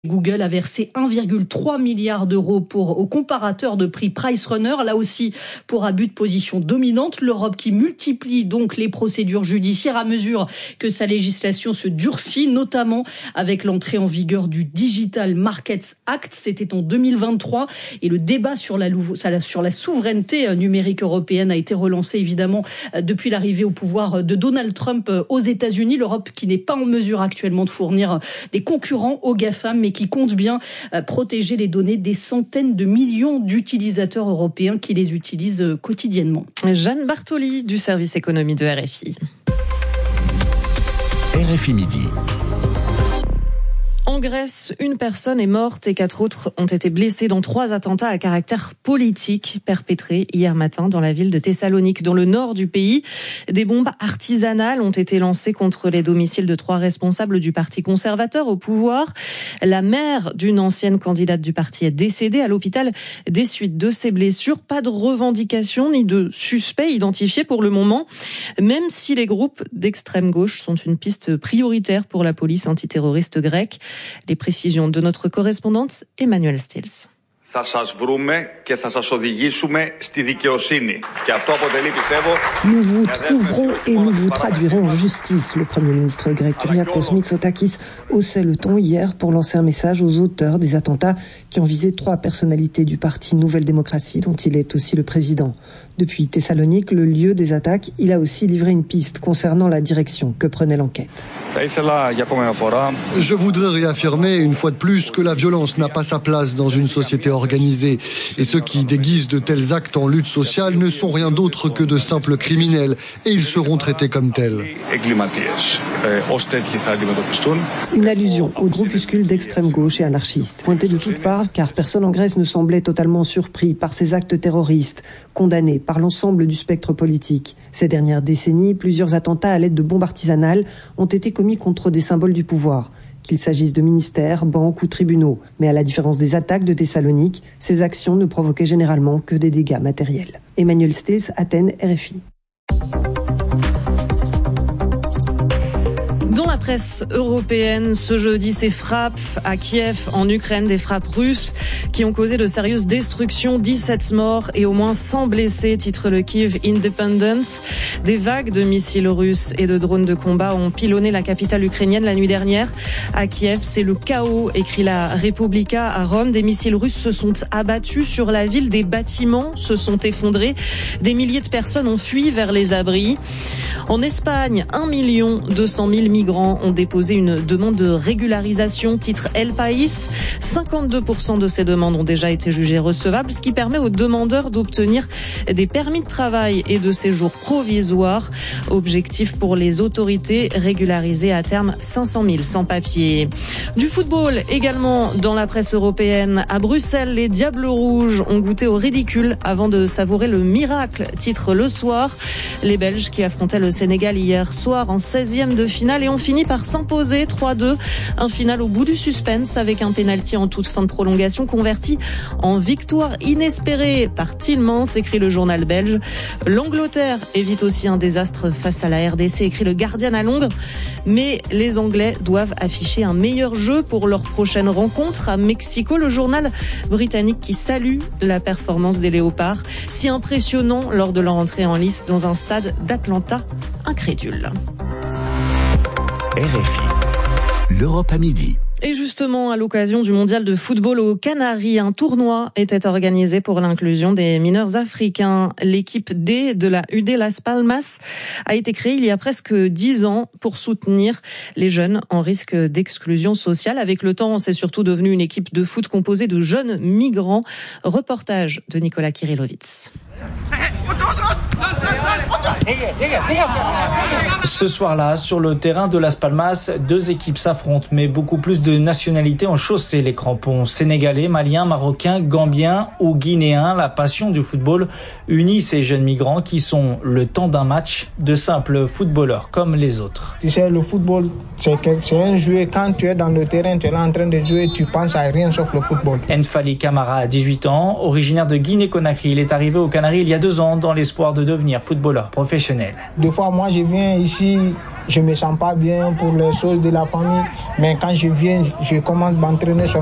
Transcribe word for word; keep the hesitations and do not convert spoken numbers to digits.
Google a versé un virgule trois milliard d'euros pour, au comparateur de prix PriceRunner, là aussi pour abus de position dominante. L'Europe qui multiplie donc les procédures judiciaires à mesure que sa législation se durcit, notamment avec l'entrée en vigueur du Digital Markets Act. C'était en deux mille vingt-trois et le débat sur la, sur la souveraineté numérique européenne a été relancé évidemment depuis l'arrivée au pouvoir de Donald Trump aux États-Unis. L'Europe qui n'est pas en mesure actuellement de fournir des concurrents aux GAFAM, mais qui compte bien protéger les données des centaines de millions d'utilisateurs européens qui les utilisent quotidiennement. Jeanne Bartoli du service économie de R F I. R F I Midi. En Grèce, une personne est morte et quatre autres ont été blessés dans trois attentats à caractère politique perpétrés hier matin dans la ville de Thessalonique, dans le nord du pays. Des bombes artisanales ont été lancées contre les domiciles de trois responsables du parti conservateur au pouvoir. La mère d'une ancienne candidate du parti est décédée à l'hôpital des suites de ses blessures. Pas de revendication ni de suspect identifié pour le moment, même si les groupes d'extrême gauche sont une piste prioritaire pour la police antiterroriste grecque. Les précisions de notre correspondante Emmanuel Stills. Nous vous trouverons et nous vous traduirons en justice. Le Premier ministre grec Kyriakos Mitsotakis haussait le ton hier pour lancer un message aux auteurs des attentats qui ont visé trois personnalités du parti Nouvelle Démocratie dont il est aussi le président. Depuis Thessalonique, le lieu des attaques, il a aussi livré une piste concernant la direction que prenait l'enquête. Je voudrais réaffirmer une fois de plus que la violence n'a pas sa place dans une société organisée. Et ceux qui déguisent de tels actes en lutte sociale ne sont rien d'autre que de simples criminels. Et ils seront traités comme tels. Une allusion au groupuscule d'extrême gauche et anarchistes. Pointé de toutes parts, car personne en Grèce ne semblait totalement surpris par ces actes terroristes, condamnés par l'ensemble du spectre politique. Ces dernières décennies, plusieurs attentats à l'aide de bombes artisanales ont été commis contre des symboles du pouvoir, qu'il s'agisse de ministères, banques ou tribunaux. Mais à la différence des attaques de Thessalonique, ces actions ne provoquaient généralement que des dégâts matériels. Emmanuel Stills, Athènes, R F I. Dans la presse européenne, ce jeudi, ces frappes à Kiev, en Ukraine, des frappes russes qui ont causé de sérieuses destructions, dix-sept morts et au moins cent blessés, titre le Kyiv Independence. Des vagues de missiles russes et de drones de combat ont pilonné la capitale ukrainienne la nuit dernière. À Kiev, c'est le chaos, écrit la Repubblica. À Rome, des missiles russes se sont abattus sur la ville, des bâtiments se sont effondrés, des milliers de personnes ont fui vers les abris. En Espagne, un million deux cent mille migrants ont déposé une demande de régularisation, titre El País. cinquante-deux pour cent de ces demandes ont déjà été jugées recevables, ce qui permet aux demandeurs d'obtenir des permis de travail et de séjour provisoires. Objectif pour les autorités, régulariser à terme cinq cent mille sans-papiers. Du football également dans la presse européenne. À Bruxelles, les Diables Rouges ont goûté au ridicule avant de savourer le miracle, titre Le Soir. Les Belges qui affrontaient le Sénégal hier soir en seizième de finale et ont fini par s'imposer trois deux. Un final au bout du suspense avec un pénalty en toute fin de prolongation converti en victoire inespérée par Tielemans, écrit le journal belge. L'Angleterre évite aussi un désastre face à la R D C, écrit le Guardian à Londres. Mais les Anglais doivent afficher un meilleur jeu pour leur prochaine rencontre à Mexico. Le journal britannique qui salue la performance des Léopards, si impressionnant lors de leur entrée en lice dans un stade d'Atlanta incrédule. R F I, l'Europe à midi. Et justement, à l'occasion du mondial de football aux Canaries, un tournoi était organisé pour l'inclusion des mineurs africains. L'équipe D de la U D Las Palmas a été créée il y a presque dix ans pour soutenir les jeunes en risque d'exclusion sociale. Avec le temps, c'est surtout devenu une équipe de foot composée de jeunes migrants. Reportage de Nicolas Kirilovitz. Ce soir-là, sur le terrain de Las Palmas, deux équipes s'affrontent, mais beaucoup plus de nationalités ont chaussé les crampons. Sénégalais, Maliens, Marocains, Gambiens ou Guinéens. La passion du football unit ces jeunes migrants qui sont, le temps d'un match, de simples footballeurs comme les autres. Tu sais, le football, c'est un jeu. Quand tu es dans le terrain, tu es là en train de jouer, tu penses à rien sauf le football. N'Fali Camara a dix-huit ans, originaire de Guinée-Conakry. Il est arrivé aux Canaries il y a deux ans dans l'espoir de devenir devenir footballeur professionnel. Des fois, moi, je viens ici, je me sens pas bien pour les choses de la famille, mais quand je viens, je commence à m'entraîner sur